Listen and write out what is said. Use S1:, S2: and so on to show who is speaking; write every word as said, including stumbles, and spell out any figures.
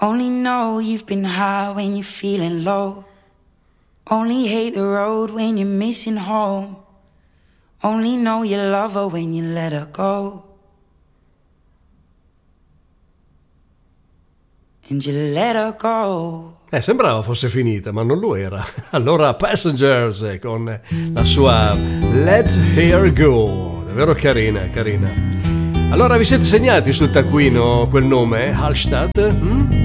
S1: Only know you've been high when you're feeling low. Only hate the road when you're missing home. Only know you love her when you let her go. And you let her go.
S2: Eh, sembrava fosse finita, ma non lo era. Allora Passengers con la sua Let Her Go. Davvero carina, carina. Allora vi siete segnati sul taccuino quel nome, Hallstatt? Hm?